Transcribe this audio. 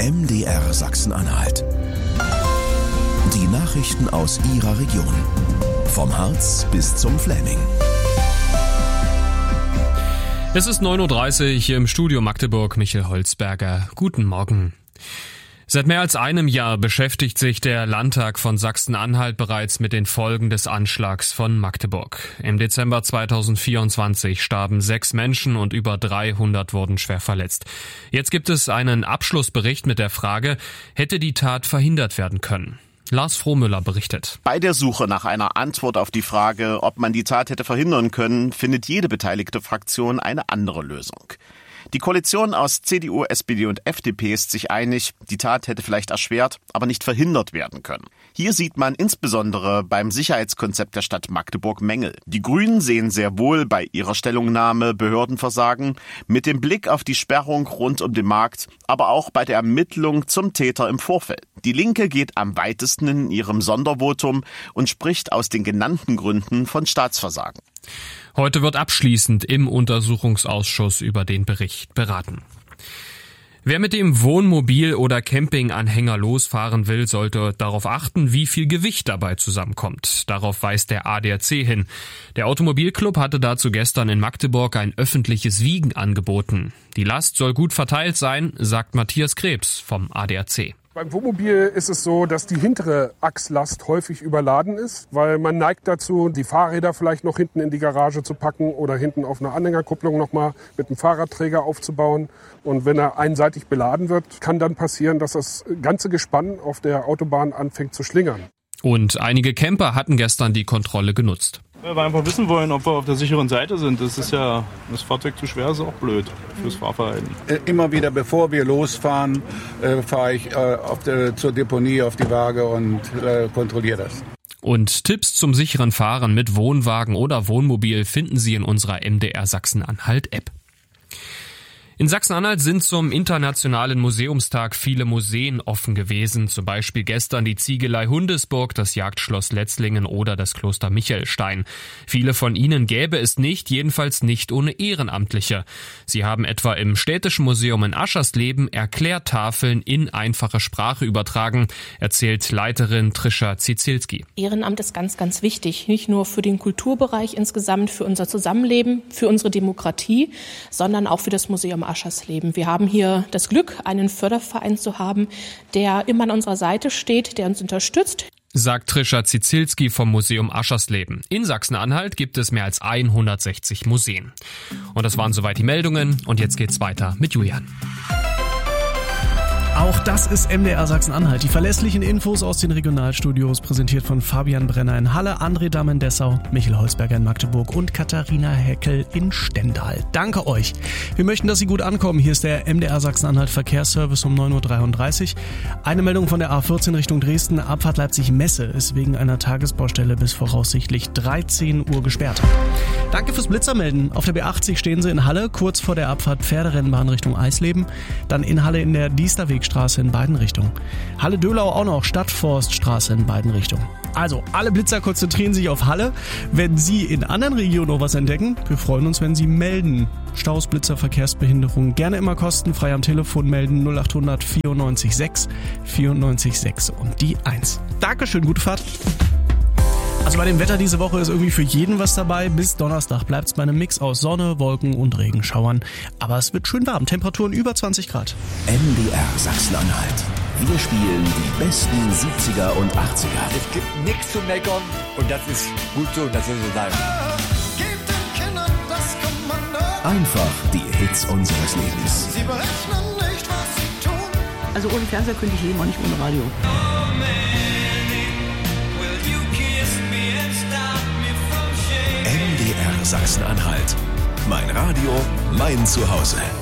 MDR Sachsen-Anhalt. Die Nachrichten aus Ihrer Region. Vom Harz bis zum Fläming. Es ist 9.30 Uhr im Studio Magdeburg, Michael Holzberger. Guten Morgen. Seit mehr als einem Jahr beschäftigt sich der Landtag von Sachsen-Anhalt bereits mit den Folgen des Anschlags von Magdeburg. Im Dezember 2024 starben 6 Menschen und über 300 wurden schwer verletzt. Jetzt gibt es einen Abschlussbericht mit der Frage, hätte die Tat verhindert werden können? Lars Frohmüller berichtet. Bei der Suche nach einer Antwort auf die Frage, ob man die Tat hätte verhindern können, findet jede beteiligte Fraktion eine andere Lösung. Die Koalition aus CDU, SPD und FDP ist sich einig, die Tat hätte vielleicht erschwert, aber nicht verhindert werden können. Hier sieht man insbesondere beim Sicherheitskonzept der Stadt Magdeburg Mängel. Die Grünen sehen sehr wohl bei ihrer Stellungnahme Behördenversagen, mit dem Blick auf die Sperrung rund um den Markt, aber auch bei der Ermittlung zum Täter im Vorfeld. Die Linke geht am weitesten in ihrem Sondervotum und spricht aus den genannten Gründen von Staatsversagen. Heute wird abschließend im Untersuchungsausschuss über den Bericht beraten. Wer mit dem Wohnmobil oder Campinganhänger losfahren will, sollte darauf achten, wie viel Gewicht dabei zusammenkommt. Darauf weist der ADAC hin. Der Automobilclub hatte dazu gestern in Magdeburg ein öffentliches Wiegen angeboten. Die Last soll gut verteilt sein, sagt Matthias Krebs vom ADAC. Beim Wohnmobil ist es so, dass die hintere Achslast häufig überladen ist, weil man neigt dazu, die Fahrräder vielleicht noch hinten in die Garage zu packen oder hinten auf einer Anhängerkupplung nochmal mit einem Fahrradträger aufzubauen. Und wenn er einseitig beladen wird, kann dann passieren, dass das ganze Gespann auf der Autobahn anfängt zu schlingern. Und einige Camper hatten gestern die Kontrolle genutzt. Weil wir einfach wissen wollen, ob wir auf der sicheren Seite sind. Das Fahrzeug zu schwer ist auch blöd fürs Fahrverhalten. Immer wieder, bevor wir losfahren, fahre ich zur Deponie auf die Waage und kontrolliere das. Und Tipps zum sicheren Fahren mit Wohnwagen oder Wohnmobil finden Sie in unserer MDR Sachsen-Anhalt-App. In Sachsen-Anhalt sind zum Internationalen Museumstag viele Museen offen gewesen, zum Beispiel gestern die Ziegelei Hundesburg, das Jagdschloss Letzlingen oder das Kloster Michelstein. Viele von ihnen gäbe es nicht, jedenfalls nicht ohne Ehrenamtliche. Sie haben etwa im Städtischen Museum in Aschersleben Erklärtafeln in einfache Sprache übertragen, erzählt Leiterin Trisha Zizilski. Ehrenamt ist ganz, ganz wichtig, nicht nur für den Kulturbereich insgesamt, für unser Zusammenleben, für unsere Demokratie, sondern auch für das Museum Aschersleben. Wir haben hier das Glück, einen Förderverein zu haben, der immer an unserer Seite steht, der uns unterstützt. Sagt Trisha Zizilski vom Museum Aschersleben. In Sachsen-Anhalt gibt es mehr als 160 Museen. Und das waren soweit die Meldungen. Und jetzt geht's weiter mit Julian. Auch das ist MDR Sachsen-Anhalt. Die verlässlichen Infos aus den Regionalstudios, präsentiert von Fabian Brenner in Halle, André Damm in Dessau, Michael Holzberger in Magdeburg und Katharina Heckel in Stendal. Danke euch. Wir möchten, dass Sie gut ankommen. Hier ist der MDR Sachsen-Anhalt Verkehrsservice um 9.33 Uhr. Eine Meldung von der A14 Richtung Dresden. Abfahrt Leipzig-Messe ist wegen einer Tagesbaustelle bis voraussichtlich 13 Uhr gesperrt. Danke fürs Blitzermelden. Auf der B80 stehen Sie in Halle, kurz vor der Abfahrt Pferderennbahn Richtung Eisleben. Dann in Halle in der Diesterwegstraße in beiden Richtungen. Halle-Dölau auch noch, Stadtforststraße in beiden Richtungen. Also, alle Blitzer konzentrieren sich auf Halle. Wenn Sie in anderen Regionen noch was entdecken, wir freuen uns, wenn Sie melden. Staus, Blitzer, Verkehrsbehinderung, gerne immer kostenfrei am Telefon melden. 0800 94 6 94 6 und die 1. Dankeschön, gute Fahrt. Also bei dem Wetter diese Woche ist irgendwie für jeden was dabei. Bis Donnerstag bleibt es bei einem Mix aus Sonne, Wolken und Regenschauern. Aber es wird schön warm, Temperaturen über 20 Grad. MDR Sachsen-Anhalt. Wir spielen die besten 70er und 80er. Es gibt nichts zu meckern und das ist gut so, das soll so sein. Einfach die Hits unseres Lebens. Sie berechnen nicht, was sie tun. Also ohne Fernseher könnte ich leben, auch nicht ohne Radio. MDR Sachsen-Anhalt. Mein Radio, mein Zuhause.